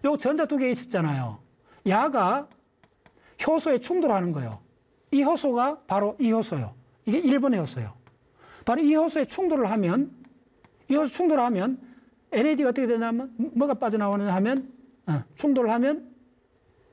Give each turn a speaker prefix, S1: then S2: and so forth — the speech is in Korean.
S1: 요 전자 두 개 있었잖아요. 야가 효소에 충돌하는 거예요. 이 효소가 바로 이 효소요. 이게 1번의 효소요. 바로 이 효소에 충돌을 하면, 이 효소 충돌을 하면 NAD가 어떻게 되냐면, 뭐가 빠져나오느냐 하면, 충돌을 하면